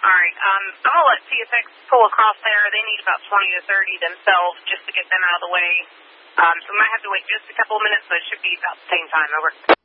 All right. I'm going to let CSX pull across there. They need about 20 to 30 themselves just to get them out of the way. So we might have to wait just a couple of minutes, but it should be about the same time. Over.